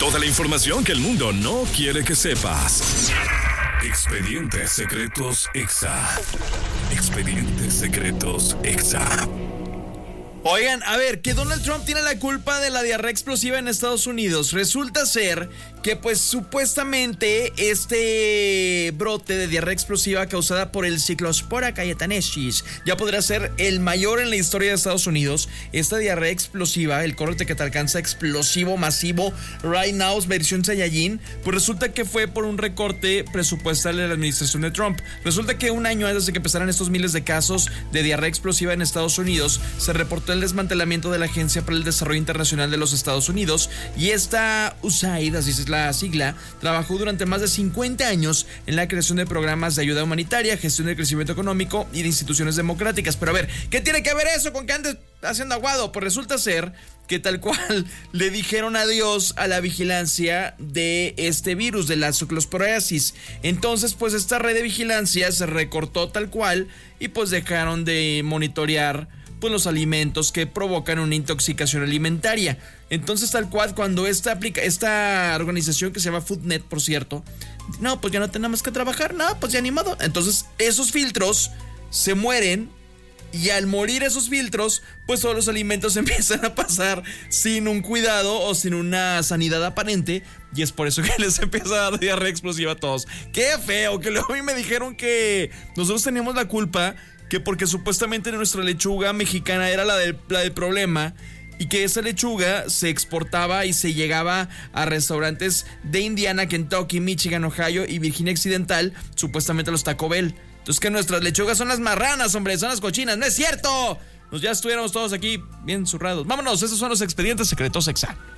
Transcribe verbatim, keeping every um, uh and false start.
Toda la información que el mundo no quiere que sepas. Expedientes Secretos Exa. Expedientes Secretos Exa. Oigan, a ver, que Donald Trump tiene la culpa de la diarrea explosiva en Estados Unidos. Resulta ser que pues supuestamente este brote de diarrea explosiva causada por el Cyclospora cayetanensis ya podría ser el mayor en la historia de Estados Unidos. Esta diarrea explosiva, el corte que te alcanza explosivo, masivo, right now, versión Saiyajin, pues resulta que fue por un recorte presupuestal de la administración de Trump. Resulta que un año antes de que empezaran estos miles de casos de diarrea explosiva en Estados Unidos, se reportó el desmantelamiento de la Agencia para el Desarrollo Internacional de los Estados Unidos, y esta U S A I D, así es la sigla, trabajó durante más de cincuenta años en la creación de programas de ayuda humanitaria, gestión del crecimiento económico y de instituciones democráticas. Pero a ver, ¿qué tiene que ver eso con que andes haciendo aguado? Pues resulta ser que tal cual le dijeron adiós a la vigilancia de este virus, de la Cyclosporiasis. Entonces, pues esta red de vigilancia se recortó tal cual y pues dejaron de monitorear pues los alimentos que provocan una intoxicación alimentaria. Entonces, tal cual, cuando esta aplica, esta organización que se llama FoodNet, por cierto, no, pues ya no tenemos que trabajar, no, pues ya ni modo. Entonces, esos filtros se mueren, y al morir esos filtros, pues todos los alimentos empiezan a pasar sin un cuidado o sin una sanidad aparente, y es por eso que les empieza a dar diarrea explosiva a todos. ¡Qué feo! Que luego a mí me dijeron que nosotros teníamos la culpa, que porque supuestamente nuestra lechuga mexicana era la del, la del problema, y que esa lechuga se exportaba y se llegaba a restaurantes de Indiana, Kentucky, Michigan, Ohio y Virginia Occidental, supuestamente los Taco Bell. Entonces, que nuestras lechugas son las marranas, hombre, son las cochinas. ¡No es cierto! Pues ya estuviéramos todos aquí bien zurrados. Vámonos, esos son los Expedientes Secretos Exa.